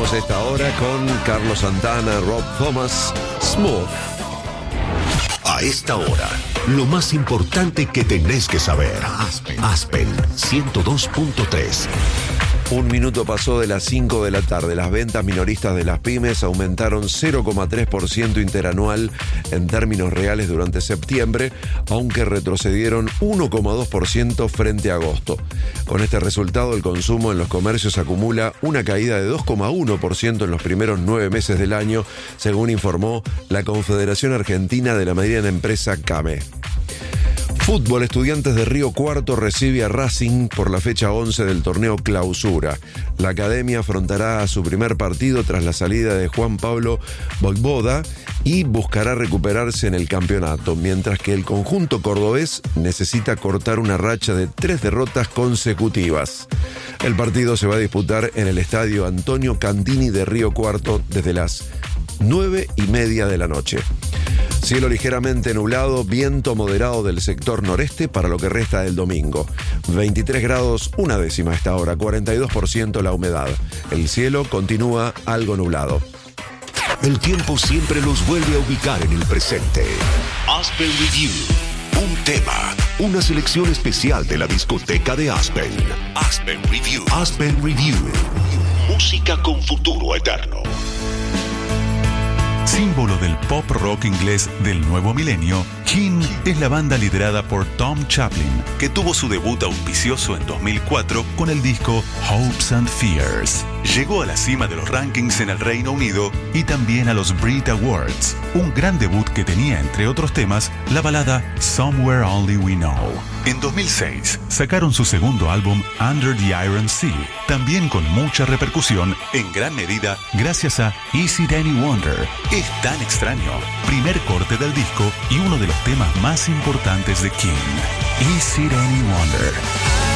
Abrimos esta hora con Carlos Santana, Rob Thomas, Smooth. A esta hora, lo más importante que tenés que saber. Aspen 102.3. Un minuto pasó de las 5 de la tarde. Las ventas minoristas de las pymes aumentaron 0,3% interanual en términos reales durante septiembre, aunque retrocedieron 1,2% frente a agosto. Con este resultado, el consumo en los comercios acumula una caída de 2,1% en los primeros 9 meses del año, según informó la Confederación Argentina de la Mediana Empresa, CAME. Fútbol, Estudiantes de Río Cuarto recibe a Racing por la fecha 11 del torneo Clausura. La academia afrontará a su primer partido tras la salida de Juan Pablo Vojvoda y buscará recuperarse en el campeonato, mientras que el conjunto cordobés necesita cortar una racha de 3 derrotas consecutivas. El partido se va a disputar en el estadio Antonio Candini de Río Cuarto desde las 9:30 de la noche. Cielo ligeramente nublado, viento moderado del sector noreste para lo que resta del domingo. 23 grados, 1/10 a esta hora, 42% la humedad. El cielo continúa algo nublado. El tiempo siempre los vuelve a ubicar en el presente. Aspen Review. Un tema, una selección especial de la discoteca de Aspen. Aspen Review. Aspen Review. Música con futuro eterno. Símbolo del pop rock inglés del nuevo milenio, King es la banda liderada por Tom Chaplin, que tuvo su debut auspicioso en 2004 con el disco Hopes and Fears. Llegó a la cima de los rankings en el Reino Unido y también a los Brit Awards, un gran debut que tenía, entre otros temas, la balada Somewhere Only We Know. En 2006 sacaron su segundo álbum Under the Iron Sea, también con mucha repercusión, en gran medida gracias a Is It Any Wonder? Es tan extraño, primer corte del disco y uno de los temas más importantes de King. Is It Any Wonder?